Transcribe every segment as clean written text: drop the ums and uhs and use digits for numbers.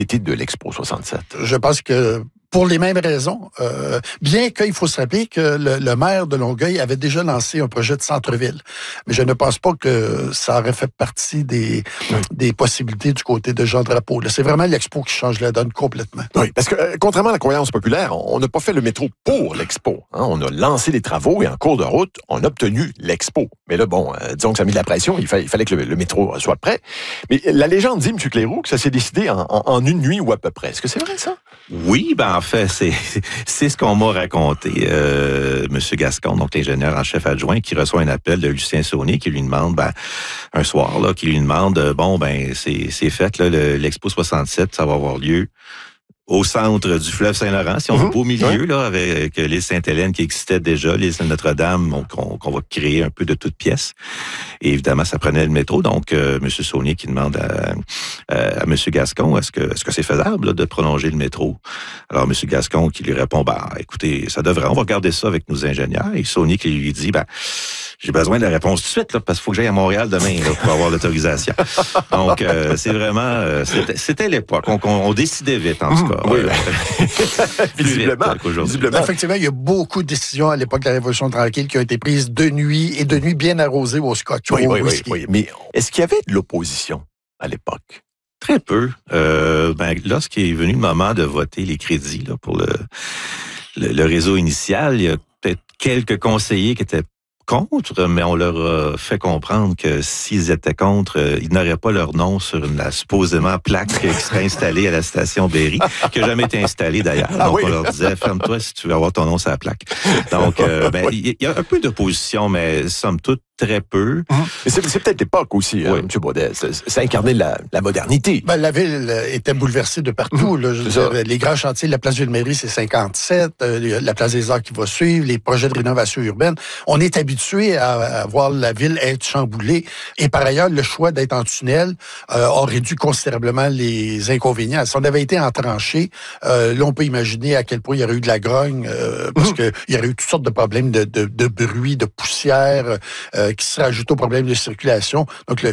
de l'Expo 67? Je pense que pour les mêmes raisons, bien qu'il faut se rappeler que le maire de Longueuil avait déjà lancé un projet de centre-ville. Mais je ne pense pas que ça aurait fait partie des possibilités du côté de Jean Drapeau. Là, c'est vraiment l'Expo qui change la donne complètement. Oui, parce que contrairement à la croyance populaire, on n'a pas fait le métro pour l'Expo. Hein? On a lancé les travaux et en cours de route, on a obtenu l'Expo. Mais là, bon, disons que ça a mis de la pression, il fallait que le métro soit prêt. Mais la légende dit, M. Cléroux, que ça s'est décidé en une nuit ou à peu près. Est-ce que c'est vrai, ça? Oui, en fait, c'est ce qu'on m'a raconté. Monsieur Gascon, donc l'ingénieur en chef adjoint, qui reçoit un appel de Lucien Saunier qui lui demande, un soir, là, qui lui demande, c'est fait, là, l'Expo 67, ça va avoir lieu au centre du fleuve Saint-Laurent, si on veut, au milieu, là, avec l'île Sainte-Hélène qui existait déjà, l'île Notre-Dame, qu'on va créer un peu de toutes pièces. Et évidemment, ça prenait le métro. Donc, M. Saunier qui demande à M. Gascon, est-ce que c'est faisable là, de prolonger le métro? Alors, M. Gascon qui lui répond, écoutez, ça devrait, on va regarder ça avec nos ingénieurs. Et Saunier qui lui dit, j'ai besoin de la réponse tout de suite, là, parce qu'il faut que j'aille à Montréal demain là, pour avoir l'autorisation. Donc, c'est vraiment... C'était l'époque. On décidait vite, en tout cas. Oui, visiblement. Effectivement, il y a beaucoup de décisions à l'époque de la Révolution tranquille qui ont été prises de nuit et de nuit bien arrosées au scotch. Oui. Mais est-ce qu'il y avait de l'opposition à l'époque? Très peu. Lorsqu'il est venu le moment de voter les crédits là, pour le réseau initial, il y a peut-être quelques conseillers qui étaient contre, mais on leur a fait comprendre que s'ils étaient contre, ils n'auraient pas leur nom sur la supposément plaque qui serait installée à la station Berry, qui n'a jamais été installée d'ailleurs. Donc on leur disait, ferme-toi si tu veux avoir ton nom sur la plaque. Donc, il y a un peu d'opposition, mais somme toute, très peu. Mais c'est peut-être l'époque aussi, M. Baudet. Ça incarnait la modernité. La ville était bouleversée de partout. Là, les grands chantiers de la place Ville-Mairie, c'est 57. La place des Arts qui va suivre. Les projets de rénovation urbaine. On est habitué à voir la ville être chamboulée. Et par ailleurs, le choix d'être en tunnel a réduit considérablement les inconvénients. Si on avait été en tranchée, là, on peut imaginer à quel point il y aurait eu de la grogne, parce qu'il y aurait eu toutes sortes de problèmes de bruit, de poussière, qui se rajoute au problème de circulation. Donc,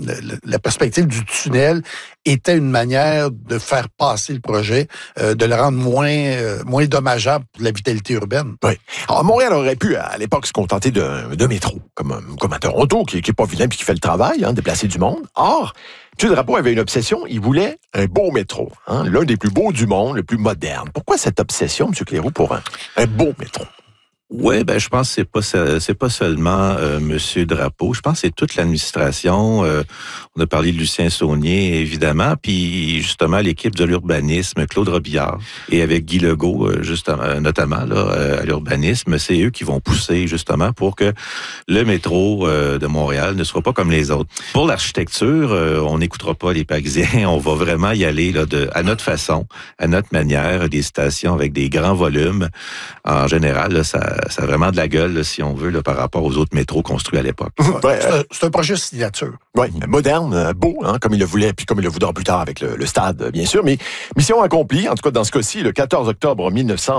la perspective du tunnel était une manière de faire passer le projet, de le rendre moins dommageable pour la vitalité urbaine. Oui. Alors, Montréal aurait pu, à l'époque, se contenter de métro, comme à Toronto, qui est pas vilain puis qui fait le travail, déplacer du monde. Or, M. Drapeau avait une obsession, il voulait un beau métro, l'un des plus beaux du monde, le plus moderne. Pourquoi cette obsession, M. Cléroux, pour un beau métro? Oui, je pense que c'est pas seulement Monsieur Drapeau. Je pense que c'est toute l'administration. On a parlé de Lucien Saunier, évidemment, puis justement l'équipe de l'urbanisme, Claude Robillard, et avec Guy Legault, justement, notamment là, à l'urbanisme, c'est eux qui vont pousser justement pour que le métro de Montréal ne soit pas comme les autres. Pour l'architecture, on n'écoutera pas les Parisiens. On va vraiment y aller là, à notre façon, à notre manière, des stations avec des grands volumes. En général, là, ça a vraiment de la gueule, là, si on veut, là, par rapport aux autres métros construits à l'époque. C'est un projet signature. Oui, moderne, beau, comme il le voulait, puis comme il le voudra plus tard avec le stade, bien sûr. Mais mission accomplie, en tout cas dans ce cas-ci, le 14 octobre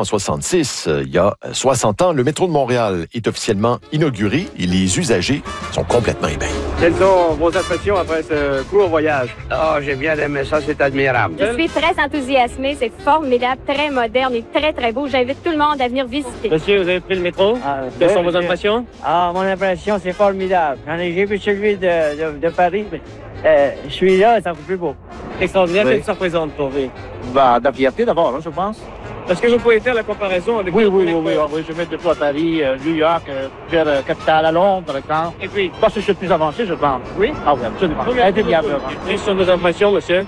1966, il y a 60 ans, le métro de Montréal est officiellement inauguré et les usagers sont complètement ébahis. Quelles sont vos impressions après ce court voyage? J'ai bien aimé ça, c'est admirable. Je suis très enthousiasmée, c'est formidable, très moderne et très, très beau. J'invite tout le monde à venir visiter. Monsieur, vous avez pris le métro? Quelles sont vos impressions? Mon impression, c'est formidable. J'ai vu celui de Paris, mais celui-là, ça fait plus beau. Extraordinaire, qu'est-ce que ça représente pour vous? De la fierté d'abord, je pense. Est-ce que vous pouvez faire la comparaison avec... Oui, je vais depuis à Paris, New York, vers la capitale à Londres, par exemple. Et puis? Parce que je suis plus avancé, je pense. Oui? Oui, absolument. Indéniablement. Quelles sont vos impressions, monsieur?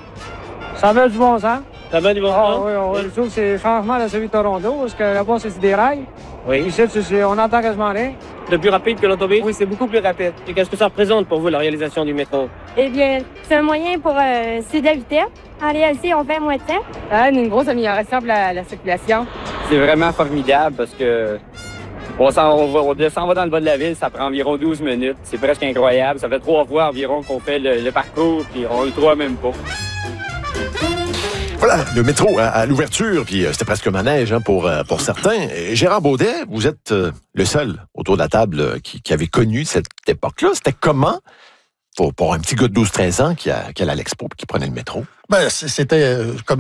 Ça va du bon sens. Ça va du bon sens? Oui, je trouve que c'est changement de celui de Toronto, parce que là-bas, c'est des rails. Oui. Ici, on n'entend quasiment rien. C'est plus rapide que l'autobus? Oui, c'est beaucoup plus rapide. Et qu'est-ce que ça représente pour vous, la réalisation du métro? Eh bien, c'est un moyen pour c'est de la vitesse. En réalité, on fait moins de temps. Une grosse amélioration pour la circulation. C'est vraiment formidable parce que on descend dans le bas de la ville, ça prend environ 12 minutes. C'est presque incroyable. Ça fait 3 fois environ qu'on fait le parcours, puis on le trouve même pas. Voilà, le métro à l'ouverture, puis c'était presque manège pour certains. Gérard Baudet, vous êtes le seul autour de la table qui avait connu cette époque-là. C'était comment pour un petit gars de 12-13 ans qui allait à l'Expo et qui prenait le métro? C'était comme